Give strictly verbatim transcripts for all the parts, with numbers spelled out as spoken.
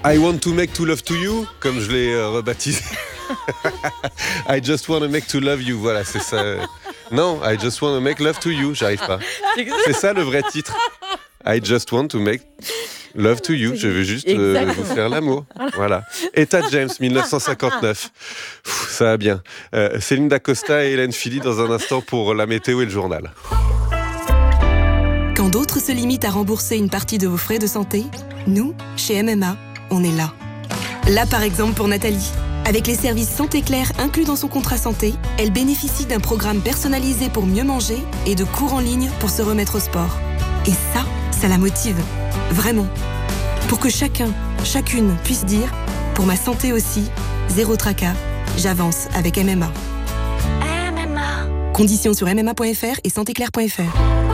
I want to make to love to you, comme je l'ai euh, rebaptisé. I just want to make to love you, voilà, c'est ça. Non, I just want to make love to you, j'arrive pas. C'est ça le vrai titre. I just want to make love to you, je veux juste euh, vous faire l'amour. Voilà. Etta James, dix-neuf cent cinquante-neuf. Pff, ça va bien. Euh, Céline Dacosta et Hélène Philly dans un instant pour la météo et le journal. Quand d'autres se limitent à rembourser une partie de vos frais de santé, nous, chez M M A, on est là. Là, par exemple, pour Nathalie. Avec les services Santé Claire inclus dans son contrat santé, elle bénéficie d'un programme personnalisé pour mieux manger et de cours en ligne pour se remettre au sport. Et ça, ça la motive. Vraiment. Pour que chacun, chacune puisse dire « Pour ma santé aussi, zéro tracas, j'avance avec M M A ». M M A. Conditions sur m m a point f r et santé claire point f r.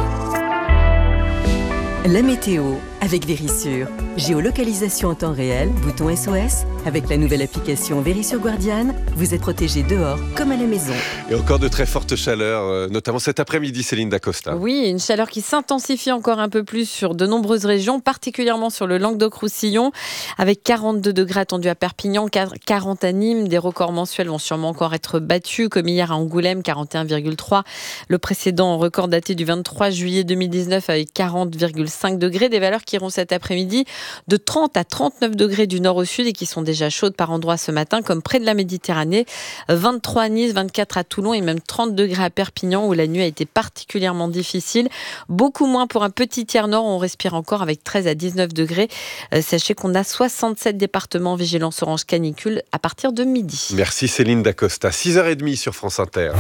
La météo avec Vérissure. Géolocalisation en temps réel, bouton S O S. Avec la nouvelle application Vérissure Guardian, vous êtes protégé dehors comme à la maison. Et encore de très fortes chaleurs, euh, notamment cet après-midi, Céline Dacosta. Oui, une chaleur qui s'intensifie encore un peu plus sur de nombreuses régions, particulièrement sur le Languedoc-Roussillon, avec quarante-deux degrés attendus à Perpignan, quarante à Nîmes. Des records mensuels vont sûrement encore être battus, comme hier à Angoulême, quarante et un virgule trois. Le précédent record daté du vingt-trois juillet deux mille dix-neuf avec quarante virgule cinq degrés. Des valeurs qui iront cet après-midi de trente à trente-neuf degrés du nord au sud et qui sont déjà chaudes par endroits ce matin, comme près de la Méditerranée. vingt-trois à Nice, vingt-quatre à Toulon et même trente degrés à Perpignan, où la nuit a été particulièrement difficile. Beaucoup moins pour un petit tiers nord, on respire encore avec treize à dix-neuf degrés. Euh, sachez qu'on a soixante-sept départements en vigilance orange canicule à partir de midi. Merci Céline Dacosta. six heures trente sur France Inter.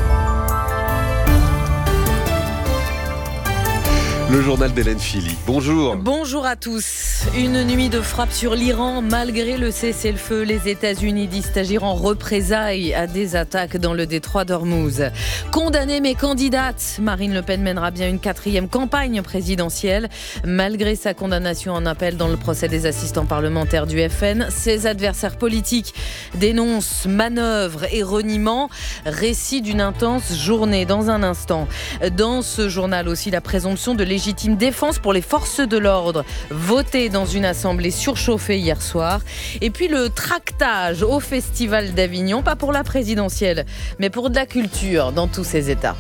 Le journal d'Hélène Philly. Bonjour. Bonjour à tous. Une nuit de frappe sur l'Iran. Malgré le cessez-le-feu, les États-Unis disent agir en représailles à des attaques dans le détroit d'Ormuz. Condamnée mais candidate, Marine Le Pen mènera bien une quatrième campagne présidentielle. Malgré sa condamnation en appel dans le procès des assistants parlementaires du F N, ses adversaires politiques dénoncent manœuvres et reniements. Récit d'une intense journée dans un instant. Dans ce journal aussi, la présomption de légitime défense pour les forces de l'ordre, votée dans une assemblée surchauffée hier soir. Et puis le tractage au Festival d'Avignon, pas pour la présidentielle, mais pour de la culture dans tous ses états.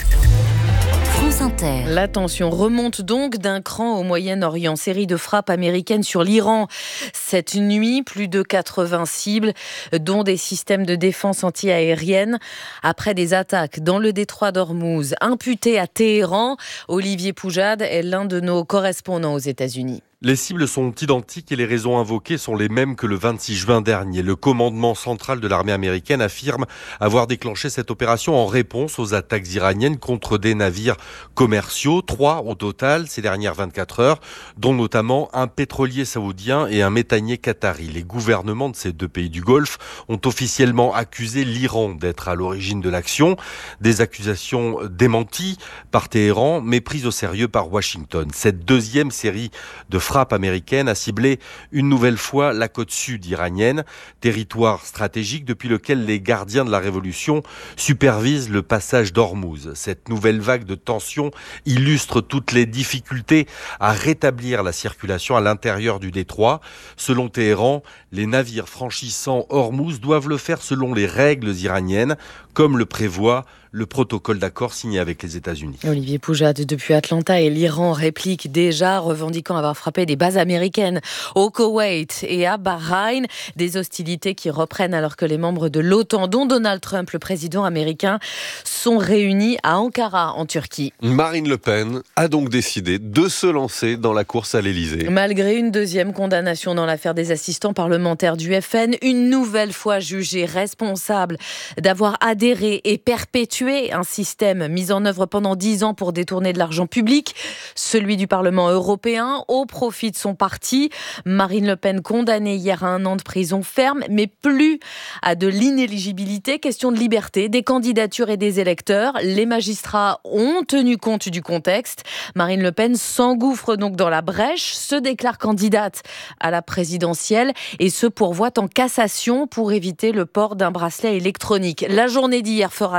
France Inter. La tension remonte donc d'un cran au Moyen-Orient. Série de frappes américaines sur l'Iran. Cette nuit, plus de quatre-vingts cibles, dont des systèmes de défense anti-aérienne, après des attaques dans le détroit d'Ormuz, imputées à Téhéran. Olivier Poujade est l'un de nos correspondants aux États-Unis. Les cibles sont identiques et les raisons invoquées sont les mêmes que le vingt-six juin dernier. Le commandement central de l'armée américaine affirme avoir déclenché cette opération en réponse aux attaques iraniennes contre des navires commerciaux, trois au total ces dernières vingt-quatre heures, dont notamment un pétrolier saoudien et un méthanier qatari. Les gouvernements de ces deux pays du Golfe ont officiellement accusé l'Iran d'être à l'origine de l'action. Des accusations démenties par Téhéran, mais prises au sérieux par Washington. Cette deuxième série de frappe américaine a ciblé une nouvelle fois la côte sud iranienne, territoire stratégique depuis lequel les gardiens de la révolution supervisent le passage d'Ormuz. Cette nouvelle vague de tensions illustre toutes les difficultés à rétablir la circulation à l'intérieur du détroit. Selon Téhéran, les navires franchissant Ormuz doivent le faire selon les règles iraniennes, comme le prévoit le protocole d'accord signé avec les États-Unis. Olivier Poujade depuis Atlanta, et l'Iran réplique déjà, revendiquant avoir frappé des bases américaines au Koweït et à Bahreïn. Des hostilités qui reprennent alors que les membres de l'OTAN, dont Donald Trump, le président américain, sont réunis à Ankara, en Turquie. Marine Le Pen a donc décidé de se lancer dans la course à l'Élysée. Malgré une deuxième condamnation dans l'affaire des assistants parlementaires du F N, une nouvelle fois jugée responsable d'avoir adhéré et perpétué un système mis en œuvre pendant dix ans pour détourner de l'argent public, celui du Parlement européen, au profit de son parti. Marine Le Pen condamnée hier à un an de prison ferme, mais plus à de l'inéligibilité. Question de liberté des candidatures et des électeurs. Les magistrats ont tenu compte du contexte. Marine Le Pen s'engouffre donc dans la brèche, se déclare candidate à la présidentielle et se pourvoit en cassation pour éviter le port d'un bracelet électronique. La journée d'hier fera date.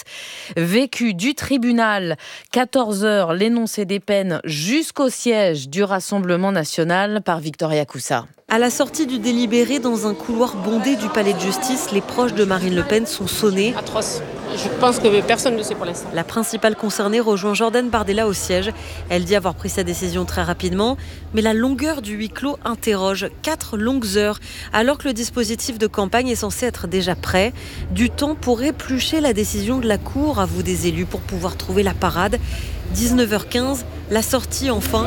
vécu du tribunal. quatorze heures, l'énoncé des peines jusqu'au siège du Rassemblement national par Victoria Coussa. À la sortie du délibéré, dans un couloir bondé du palais de justice, les proches de Marine Le Pen sont sonnés. Atroce. Je pense que personne ne le sait pour l'instant. La principale concernée rejoint Jordan Bardella au siège. Elle dit avoir pris sa décision très rapidement, mais la longueur du huis clos interroge. Quatre longues heures, alors que le dispositif de campagne est censé être déjà prêt. Du temps pour éplucher la décision de la Cour, à vous des élus, pour pouvoir trouver la parade. dix-neuf heures quinze, la sortie enfin.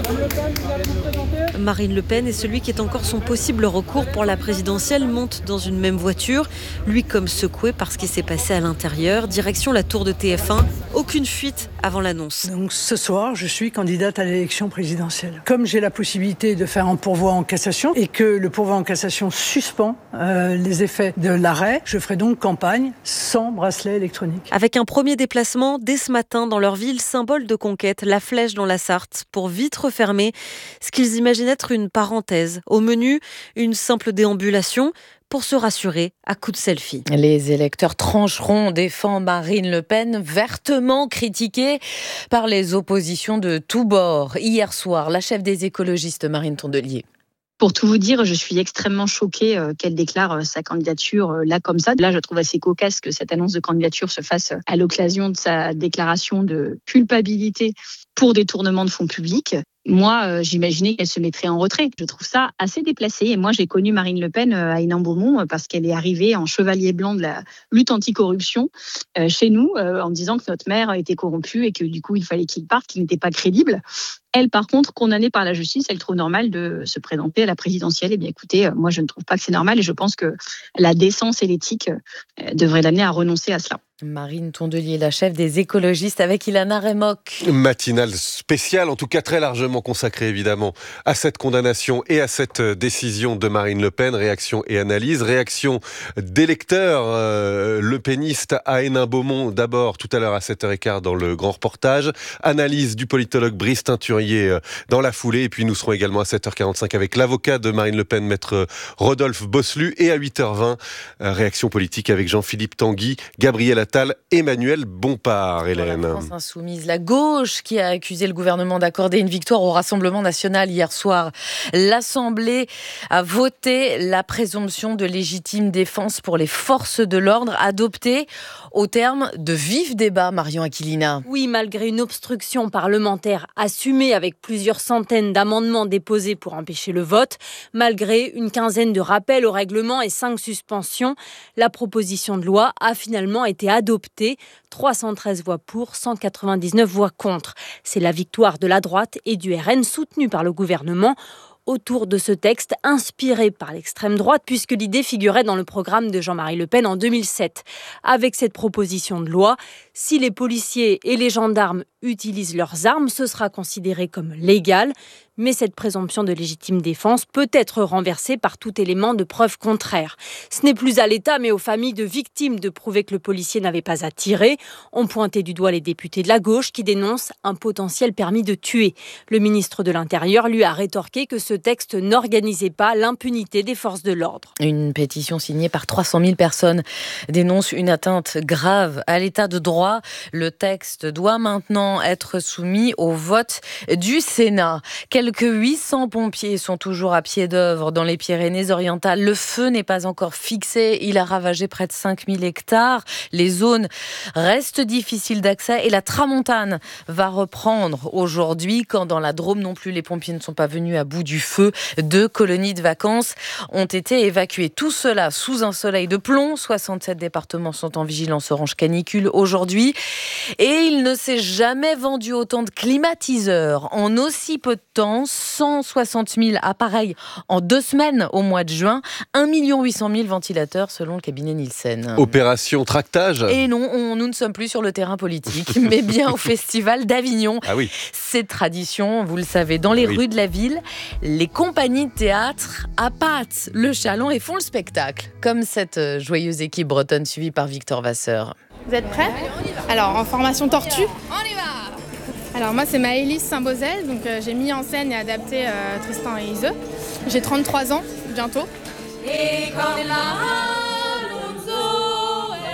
Marine Le Pen et celui qui est encore son possible recours pour la présidentielle montent dans une même voiture. Lui comme secoué par ce qui s'est passé à l'intérieur. Direction la tour de T F un. Aucune fuite avant l'annonce. Donc ce soir, je suis candidate à l'élection présidentielle. Comme j'ai la possibilité de faire un pourvoi en cassation et que le pourvoi en cassation suspend euh, les effets de l'arrêt, je ferai donc campagne sans bracelet électronique. Avec un premier déplacement dès ce matin dans leur ville, symbole de conquête, la Flèche dans la Sarthe, pour vite refermer ce qu'ils imaginent être une parenthèse. Au menu, une simple déambulation pour se rassurer à coups de selfie. Les électeurs trancheront, défend Marine Le Pen, vertement critiquée par les oppositions de tous bords. Hier soir, la chef des écologistes, Marine Tondelier. Pour tout vous dire, je suis extrêmement choquée euh, qu'elle déclare euh, sa candidature euh, là comme ça. Là, je trouve assez cocasse que cette annonce de candidature se fasse euh, à l'occasion de sa déclaration de culpabilité pour détournement de fonds publics. Moi, euh, j'imaginais qu'elle se mettrait en retrait. Je trouve ça assez déplacé. Et moi, j'ai connu Marine Le Pen euh, à Hénin-Beaumont euh, parce qu'elle est arrivée en chevalier blanc de la lutte anticorruption euh, chez nous euh, en disant que notre maire était corrompu et que du coup, il fallait qu'il parte, qu'il n'était pas crédible. Elle, par contre, condamnée par la justice, elle trouve normal de se présenter à la présidentielle. Eh bien, écoutez, moi, je ne trouve pas que c'est normal et je pense que la décence et l'éthique devraient l'amener à renoncer à cela. Marine Tondelier, la chef des écologistes, avec Ilana Remock. Matinale spéciale, en tout cas très largement consacrée évidemment à cette condamnation et à cette décision de Marine Le Pen. Réaction et analyse. Réaction d'électeurs euh, lepénistes à Hénin-Beaumont, d'abord tout à l'heure à sept heures quinze dans le grand reportage. Analyse du politologue Brice Teinturier euh, dans la foulée. Et puis nous serons également à sept heures quarante-cinq avec l'avocat de Marine Le Pen, maître Rodolphe Boslu. Et à huit heures vingt, euh, réaction politique avec Jean-Philippe Tanguy, Gabriel Attal, Emmanuel Bompard, Hélène. La France insoumise, la gauche qui a accusé le gouvernement d'accorder une victoire au Rassemblement national hier soir. L'Assemblée a voté la présomption de légitime défense pour les forces de l'ordre, adoptée au terme de vifs débats, Marion Aquilina. Oui, malgré une obstruction parlementaire assumée avec plusieurs centaines d'amendements déposés pour empêcher le vote, malgré une quinzaine de rappels au règlement et cinq suspensions, la proposition de loi a finalement été adoptée. trois cent treize voix pour, cent quatre-vingt-dix-neuf voix contre. C'est la victoire de la droite et du R N soutenue par le gouvernement autour de ce texte inspiré par l'extrême droite, puisque l'idée figurait dans le programme de Jean-Marie Le Pen en deux mille sept. Avec cette proposition de loi, si les policiers et les gendarmes utilisent leurs armes, ce sera considéré comme légal. Mais cette présomption de légitime défense peut être renversée par tout élément de preuve contraire. Ce n'est plus à l'État, mais aux familles de victimes de prouver que le policier n'avait pas à tirer. On pointait du doigt les députés de la gauche qui dénoncent un potentiel permis de tuer. Le ministre de l'Intérieur lui a rétorqué que ce texte n'organisait pas l'impunité des forces de l'ordre. Une pétition signée par trois cent mille personnes dénonce une atteinte grave à l'état de droit. Le texte doit maintenant être soumis au vote du Sénat. Quelques huit cents pompiers sont toujours à pied d'œuvre dans les Pyrénées-Orientales. Le feu n'est pas encore fixé. Il a ravagé près de cinq mille hectares. Les zones restent difficiles d'accès et la tramontane va reprendre aujourd'hui. Quand dans la Drôme non plus, les pompiers ne sont pas venus à bout du feu. Deux colonies de vacances ont été évacuées. Tout cela sous un soleil de plomb. soixante-sept départements sont en vigilance orange canicule aujourd'hui. Et il ne s'est jamais vendu autant de climatiseurs en aussi peu de temps. cent soixante mille appareils en deux semaines au mois de juin. un million huit cent mille ventilateurs selon le cabinet Nielsen. Opération tractage. Et non, on, nous ne sommes plus sur le terrain politique, mais bien au Festival d'Avignon. Ah oui. C'est tradition, vous le savez, dans les oui. rues de la ville, les compagnies de théâtre appâtent le chaland et font le spectacle. Comme cette joyeuse équipe bretonne suivie par Victor Vasseur. Vous êtes prêts ? Alors, en formation tortue. On y va ! Alors moi c'est Maëlys Saint-Beauzel, donc euh, j'ai mis en scène et adapté euh, Tristan et Iseult. J'ai trente-trois ans, bientôt. Ça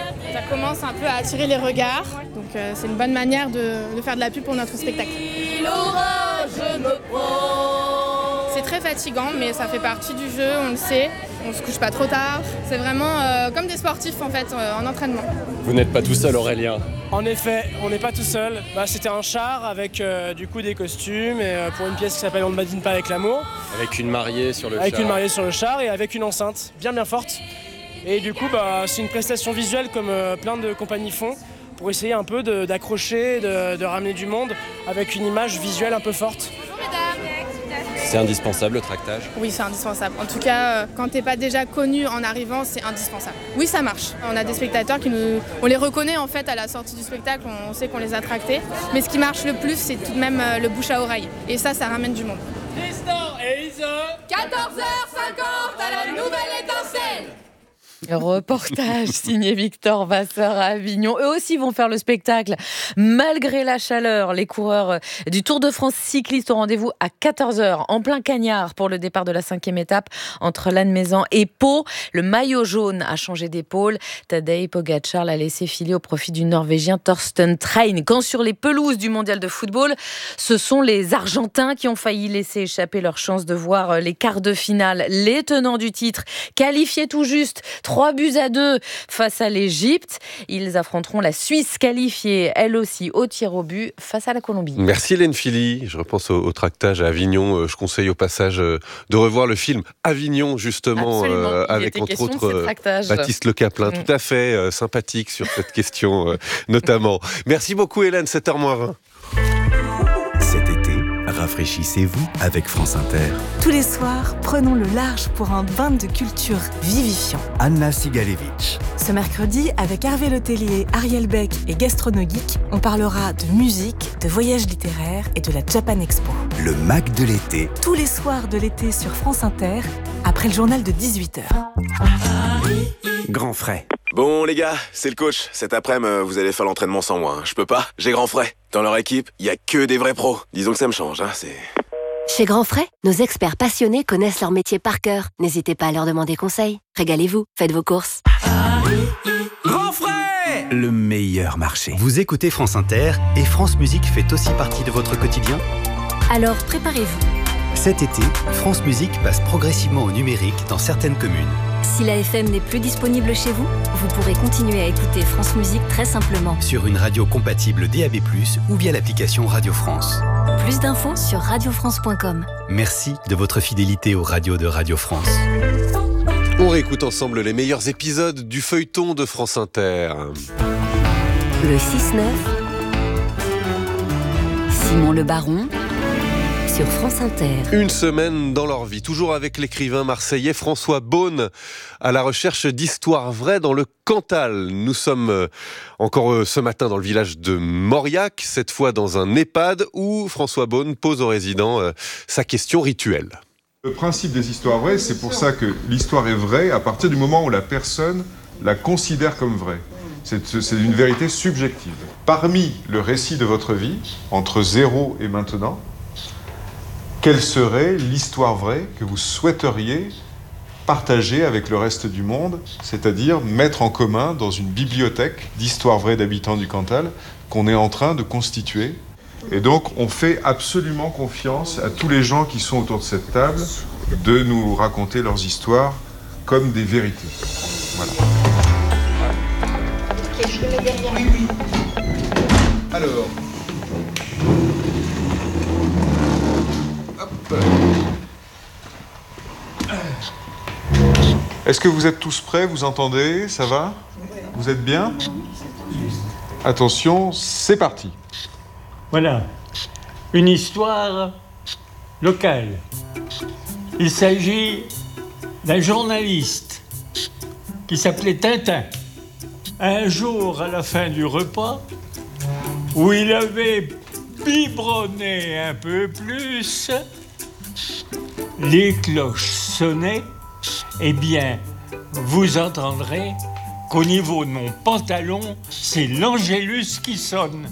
commence un peu à attirer les regards. Donc euh, c'est une bonne manière de, de faire de la pub pour notre spectacle. L'orage me prend. C'est très fatigant, mais ça fait partie du jeu, on le sait. On se couche pas trop tard. C'est vraiment euh, comme des sportifs en fait, euh, en entraînement. Vous n'êtes pas tout seul, Aurélien. En effet, on n'est pas tout seul. Bah, c'était un char avec euh, du coup des costumes et euh, pour une pièce qui s'appelle On ne badine pas avec l'amour. Avec une mariée sur le avec char. Avec une mariée sur le char et avec une enceinte bien bien forte. Et du coup, bah, c'est une prestation visuelle comme euh, plein de compagnies font pour essayer un peu de, d'accrocher, de, de ramener du monde avec une image visuelle un peu forte. C'est indispensable le tractage? Oui, c'est indispensable. En tout cas, quand t'es pas déjà connu en arrivant, c'est indispensable. Oui, ça marche. On a des spectateurs qui nous... On les reconnaît en fait à la sortie du spectacle, on sait qu'on les a tractés. Mais ce qui marche le plus, c'est tout de même le bouche à oreille. Et ça, ça ramène du monde. Tristan et Ise, quatorze heures cinquante à la nouvelle étincelle. Reportage signé Victor Vasseur à Avignon. Eux aussi vont faire le spectacle. Malgré la chaleur, les coureurs du Tour de France cyclistes au rendez-vous à quatorze heures, en plein cagnard pour le départ de la cinquième étape entre Lannemezan et Pau. Le maillot jaune a changé d'épaule. Tadej Pogacar l'a laissé filer au profit du Norvégien Thorsten Train. Quand sur les pelouses du mondial de football, ce sont les Argentins qui ont failli laisser échapper leur chance de voir les quarts de finale. Les tenants du titre, qualifiés tout juste, trois buts à deux face à l'Égypte. Ils affronteront la Suisse qualifiée, elle aussi, au tir au but face à la Colombie. Merci Hélène Philly. Je repense au, au tractage à Avignon. Je conseille au passage de revoir le film Avignon, justement, euh, avec entre autres euh, Baptiste Le Caplin. Mmh. Tout à fait euh, sympathique sur cette question, euh, notamment. Merci beaucoup Hélène, sept heures moins vingt. Cet été, rafraîchissez-vous avec France Inter. Tous les soirs, prenons le large pour un bain de culture vivifiant. Anna Sigalevitch. Ce mercredi, avec Hervé Letellier, Ariel Beck et Gastronogeek, on parlera de musique, de voyages littéraires et de la Japan Expo. Le Mac de l'été. Tous les soirs de l'été sur France Inter, après le journal de dix-huit heures. Grand frais. Bon les gars, c'est le coach. Cet après-midi, vous allez faire l'entraînement sans moi. Hein. Je peux pas, j'ai Grand Frais. Dans leur équipe, il y a que des vrais pros. Disons que ça me change, hein, c'est... Chez Grand Frais, nos experts passionnés connaissent leur métier par cœur. N'hésitez pas à leur demander conseil. Régalez-vous, faites vos courses. Grand Frais, le meilleur marché. Vous écoutez France Inter et France Musique fait aussi partie de votre quotidien? Alors préparez-vous. Cet été, France Musique passe progressivement au numérique dans certaines communes. Si la F M n'est plus disponible chez vous, vous pourrez continuer à écouter France Musique très simplement. Sur une radio compatible D A B plus, ou via l'application Radio France. Plus d'infos sur radio france point com. Merci de votre fidélité aux radios de Radio France. On réécoute ensemble les meilleurs épisodes du feuilleton de France Inter. Le six neuf, Simon Le Baron, sur France Inter. Une semaine dans leur vie, toujours avec l'écrivain marseillais François Beaune, à la recherche d'histoires vraies dans le Cantal. Nous sommes encore ce matin dans le village de Mauriac, cette fois dans un EHPAD où François Beaune pose aux résidents sa question rituelle. Le principe des histoires vraies, c'est pour ça que l'histoire est vraie à partir du moment où la personne la considère comme vraie. C'est, c'est une vérité subjective. Parmi le récit de votre vie, entre zéro et maintenant, quelle serait l'histoire vraie que vous souhaiteriez partager avec le reste du monde, c'est-à-dire mettre en commun dans une bibliothèque d'histoires vraies d'habitants du Cantal qu'on est en train de constituer. Et donc, on fait absolument confiance à tous les gens qui sont autour de cette table de nous raconter leurs histoires comme des vérités. Voilà. Ok, je le mets derrière. Oui, oui. Alors... Est-ce que vous êtes tous prêts? Vous entendez? Ça va? Vous êtes bien? Attention, c'est parti. Voilà, une histoire locale. Il s'agit d'un journaliste qui s'appelait Tintin. Un jour, à la fin du repas, où il avait biberonné un peu plus, les cloches sonnaient. Eh bien, vous entendrez qu'au niveau de mon pantalon, c'est l'Angélus qui sonne.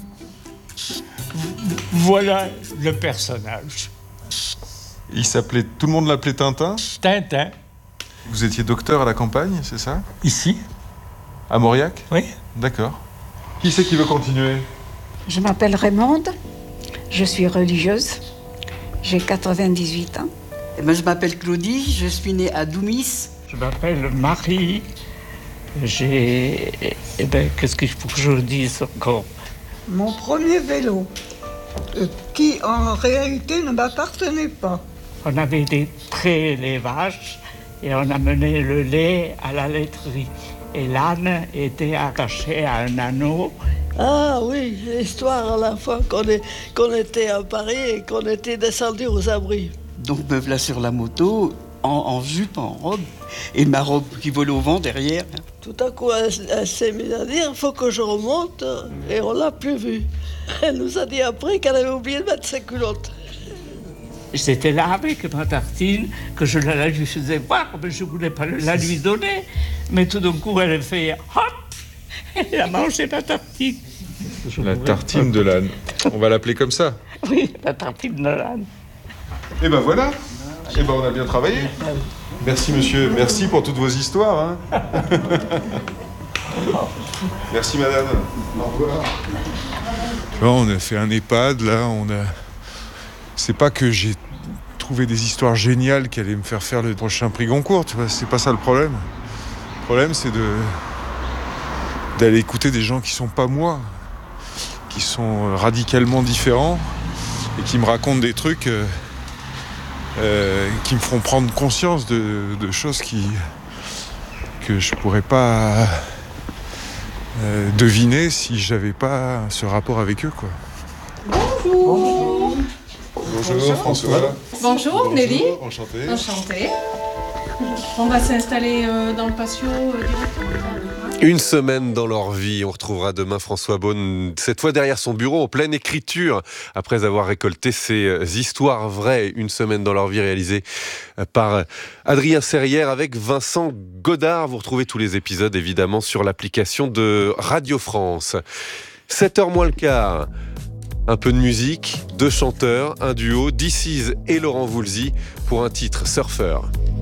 Voilà le personnage. Il s'appelait... Tout le monde l'appelait Tintin? Tintin. Vous étiez docteur à la campagne, c'est ça? Ici. À Mauriac ? Oui. D'accord. Qui c'est qui veut continuer ? Je m'appelle Raymonde, je suis religieuse, j'ai quatre-vingt-dix-huit ans. Eh ben, je m'appelle Claudie, je suis née à Doumis. Je m'appelle Marie, j'ai... Eh ben, qu'est-ce qu'il faut que je vous dise encore ? Mon premier vélo, euh, qui en réalité ne m'appartenait pas. On avait des prélevages et on amenait le lait à la laiterie. Et l'âne était attaché à un anneau. Ah oui, l'histoire à la fois qu'on, est, qu'on était à Paris et qu'on était descendu aux abris. Donc me voilà sur la moto, en, en jupe, en robe, et ma robe qui volait au vent derrière. Tout à coup, elle, elle s'est mise à dire, il faut que je remonte, et on l'a plus vue. Elle nous a dit après qu'elle avait oublié de mettre ses culottes. J'étais là avec ma tartine, que je la lui faisais voir, mais je ne voulais pas la lui donner. Mais tout d'un coup, elle a fait hop, elle a mangé ma tartine. Je la tartine de l'âne. On va l'appeler comme ça. Oui, la tartine de l'âne. Et ben voilà. Et ben on a bien travaillé. Merci monsieur, merci pour toutes vos histoires. Hein. Merci madame. Au revoir. On a fait un EHPAD, là, on a... C'est pas que j'ai trouvé des histoires géniales qui allaient me faire faire le prochain prix Goncourt, tu vois, c'est pas ça le problème. Le problème, c'est de... d'aller écouter des gens qui sont pas moi, qui sont radicalement différents et qui me racontent des trucs euh, euh, qui me feront prendre conscience de, de choses qui... que je pourrais pas euh, deviner si j'avais pas ce rapport avec eux, quoi. Bonjour. Bonjour, Bonjour François. Bonjour Nelly. Enchanté. Enchanté. On va s'installer euh, dans le patio euh, directement. Une semaine dans leur vie. On retrouvera demain François Beaune, cette fois derrière son bureau en pleine écriture, après avoir récolté ses histoires vraies. Une semaine dans leur vie réalisée par Adrien Serrière avec Vincent Godard. Vous retrouvez tous les épisodes évidemment sur l'application de Radio France. sept heures moins le quart. Un peu de musique, deux chanteurs, un duo, This Is et Laurent Voulzy pour un titre Surfer.